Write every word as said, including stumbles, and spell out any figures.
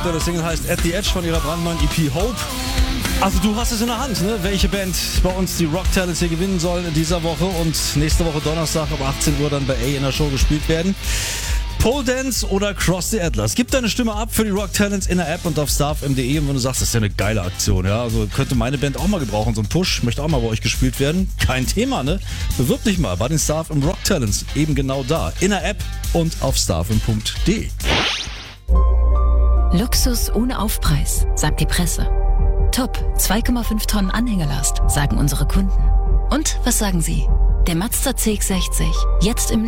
Aktuelle Single heißt At the Edge von ihrer brandneuen E P Hope. Also du hast es in der Hand, ne? Welche Band bei uns die Rock Talents hier gewinnen soll in dieser Woche und nächste Woche Donnerstag um achtzehn Uhr dann bei A in der Show gespielt werden. Pole Dance oder Cross the Atlas. Gib deine Stimme ab für die Rock Talents in der App und auf starfm punkt de. Und wenn du sagst, das ist ja eine geile Aktion, ja, also könnte meine Band auch mal gebrauchen, so ein Push, möchte auch mal bei euch gespielt werden. Kein Thema, ne? Bewirb dich mal bei den starfm Rock Talents, eben genau da, in der App und auf starfm punkt de. Luxus ohne Aufpreis, sagt die Presse. Top, zwei Komma fünf Tonnen Anhängelast, sagen unsere Kunden. Und was sagen Sie? Der Mazda C X sechzig, jetzt im